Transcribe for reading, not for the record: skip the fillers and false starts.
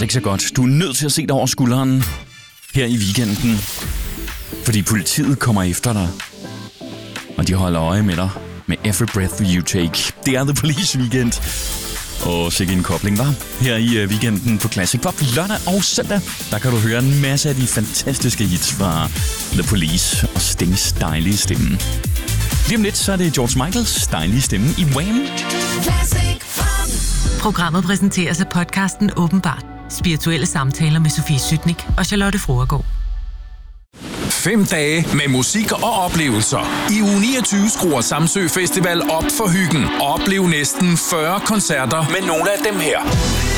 altså ikke så godt. Du er nødt til at se dig over skulderen her i weekenden. Fordi politiet kommer efter dig. Og de holder øje med dig med Every Breath You Take. Det er The Police Weekend. Og sikke en kobling, var her i weekenden på Classic Pop. Lørdag og søndag, der kan du høre en masse af de fantastiske hits fra The Police og Stings dejlige stemme. Lige om lidt, så er det George Michaels dejlige stemme i Wham! Programmet præsenteres af podcasten Åbenbart. Spirituelle samtaler med Sofie Sytnik og Charlotte Fruergaard. 5 dage med musik og oplevelser. I uge 29 skruer Samsø Festival op for hyggen. Oplev næsten 40 koncerter med nogle af dem her.